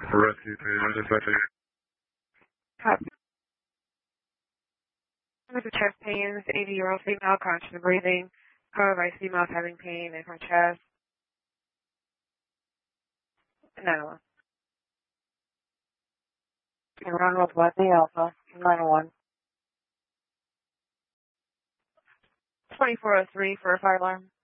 Rescue 3, dispatcher. Copy. With the chest pains, 80-year-old female, conscious of breathing, covered by females having pain in her chest. 911. Run with Wesley Alpha, 901. 2403 for a fire alarm.